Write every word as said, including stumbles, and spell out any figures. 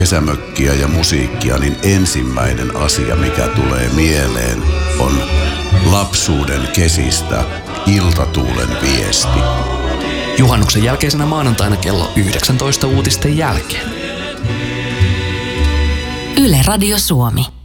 kesämökkiä ja musiikkia, niin ensimmäinen asia, mikä tulee mieleen, on lapsuuden kesistä iltatuulen viesti. Juhannuksen jälkeisenä maanantaina kello yhdeksäntoista uutisten jälkeen. Yle Radio Suomi.